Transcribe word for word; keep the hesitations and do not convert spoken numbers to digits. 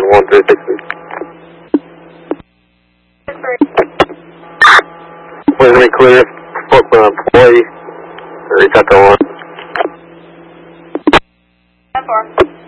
one three six. Please make clear for employee. Reach out to one. ten four.